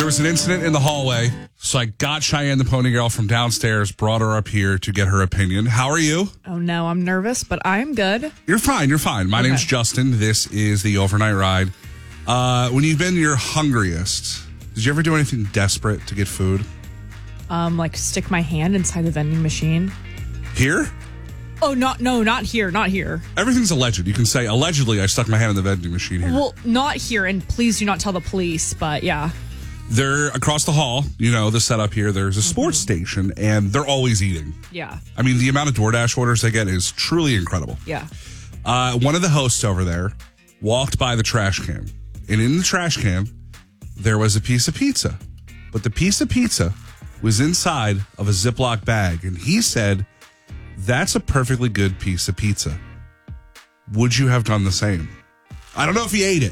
was an incident in the hallway, so I got Cheyenne the Pony Girl from downstairs, brought her up here to get her opinion. How are you? Oh, no, I'm nervous, but I'm good. You're fine. My name's Justin. This is the Overnight Ride. When you've been your hungriest, did you ever do anything desperate to get food? Like stick my hand inside the vending machine. Here? Oh, not here. Everything's alleged. You can say, allegedly, I stuck my hand in the vending machine here. Well, not here, and please do not tell the police, but yeah. They're across the hall, the setup here, there's a sports station, and they're always eating. Yeah. I mean, the amount of DoorDash orders they get is truly incredible. Yeah. One of the hosts over there walked by the trash can, and in the trash can, there was a piece of pizza. But the piece of pizza was inside of a Ziploc bag, and he said, that's a perfectly good piece of pizza. Would you have done the same? I don't know if he ate it.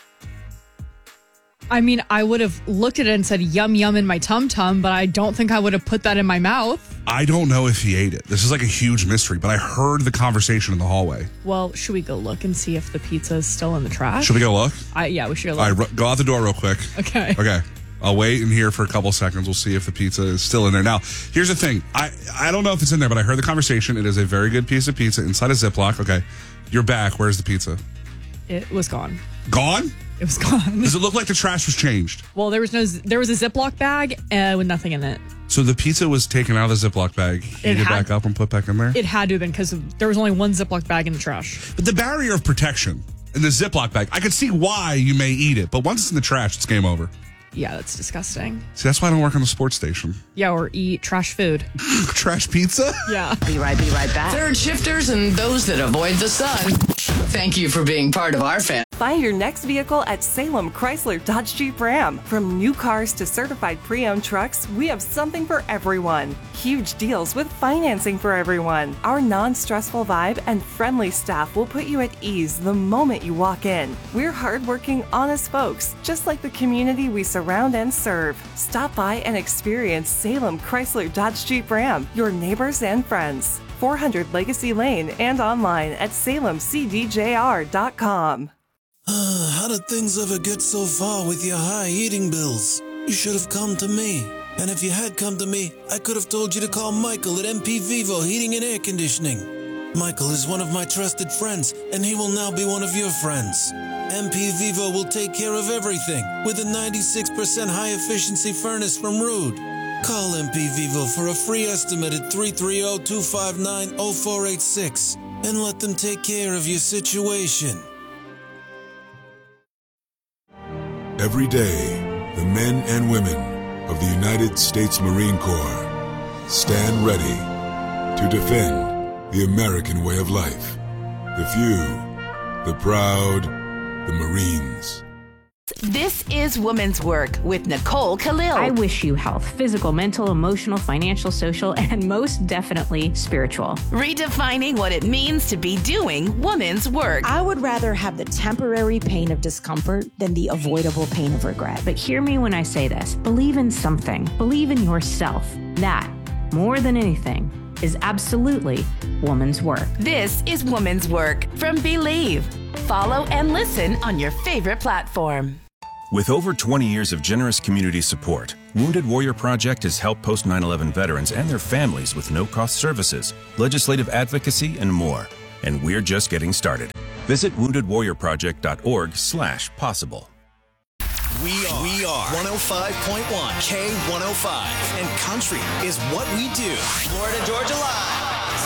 I mean, I would have looked at it and said, yum, yum in my tum-tum, but I don't think I would have put that in my mouth. I don't know if he ate it. This is like a huge mystery, but I heard the conversation in the hallway. Well, should we go look and see if the pizza is still in the trash? Should we go look? Yeah, we should go look. All right, go out the door real quick. Okay. I'll wait in here for a couple seconds. We'll see if the pizza is still in there. Now, here's the thing. I don't know if it's in there, but I heard the conversation. It is a very good piece of pizza inside a Ziploc. Okay, you're back. Where's the pizza? It was gone. Gone? It was gone. Does it look like the trash was changed? Well, there was a Ziploc bag with nothing in it. So the pizza was taken out of the Ziploc bag, heated back up, and put back in there? It had to have been because there was only one Ziploc bag in the trash. But the barrier of protection in the Ziploc bag, I could see why you may eat it, but once it's in the trash, it's game over. Yeah, that's disgusting. See, that's why I don't work on the sports station. Yeah, or eat trash food. Trash pizza? Yeah. Be right back. Third shifters and those that avoid the sun. Thank you for being part of our family. Find your next vehicle at Salem Chrysler Dodge Jeep Ram. From new cars to certified pre-owned trucks, we have something for everyone. Huge deals with financing for everyone. Our non-stressful vibe and friendly staff will put you at ease the moment you walk in. We're hardworking, honest folks, just like the community we surround and serve. Stop by and experience Salem Chrysler Dodge Jeep Ram, your neighbors and friends. 400 Legacy Lane and online at salemcdjr.com. How did things ever get so far with your high heating bills? You should have come to me. And if you had come to me, I could have told you to call Michael at MP Vivo Heating and Air Conditioning. Michael is one of my trusted friends, and he will now be one of your friends. MP Vivo will take care of everything with a 96% high-efficiency furnace from Ruud. Call MP Vivo for a free estimate at 330-259-0486 and let them take care of your situation. Every day, the men and women of the United States Marine Corps stand ready to defend the American way of life. The few, the proud, the Marines. This is Women's Work with Nicole Khalil. I wish you health, physical, mental, emotional, financial, social, and most definitely spiritual. Redefining what it means to be doing women's work. I would rather have the temporary pain of discomfort than the avoidable pain of regret. But hear me when I say this. Believe in something. Believe in yourself. That, more than anything, is absolutely woman's work. This is Women's Work from Believe. Follow and listen on your favorite platform. With over 20 years of generous community support, Wounded Warrior Project has helped post 9/11 veterans and their families with no-cost services, legislative advocacy, and more. And we're just getting started. Visit woundedwarriorproject.org/possible. We are 105.1 K105, and country is what we do. Florida Georgia Live.